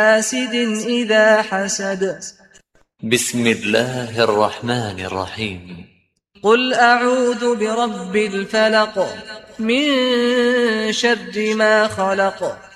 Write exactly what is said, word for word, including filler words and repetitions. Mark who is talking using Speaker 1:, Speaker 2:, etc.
Speaker 1: حاسد إذا حسد.
Speaker 2: بسم الله الرحمن الرحيم.
Speaker 1: قل أعوذ برب الفلق من شر ما خلق